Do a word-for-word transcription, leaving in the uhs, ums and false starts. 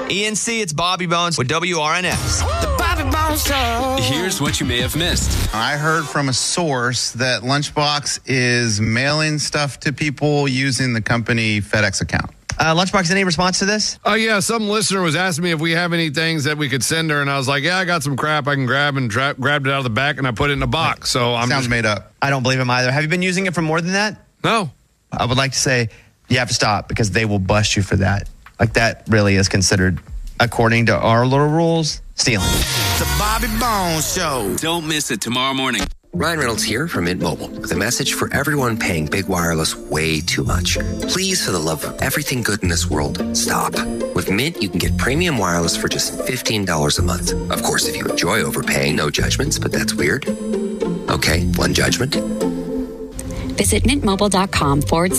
E N C, it's Bobby Bones with W R N S. The Bobby Bones Show. Here's what you may have missed. I heard from a source that Lunchbox is mailing stuff to people using the company FedEx account. Uh, Lunchbox, any response to this? Oh, uh, yeah. Some listener was asking me if we have any things that we could send her, and I was like, yeah, I got some crap I can grab, and tra- grabbed it out of the back, and I put it in a box. So I'm Sounds just- made up. I don't believe him either. Have you been using it for more than that? No. I would like to say you have to stop because they will bust you for that. Like, that really is considered, according to our little rules, stealing. The Bobby Bones Show. Don't miss it tomorrow morning. Ryan Reynolds here from Mint Mobile with a message for everyone paying big wireless way too much. Please, for the love of everything good in this world, stop. With Mint, you can get premium wireless for just fifteen dollars a month. Of course, if you enjoy overpaying, no judgments, but that's weird. Okay, one judgment. Visit mintmobile.com forward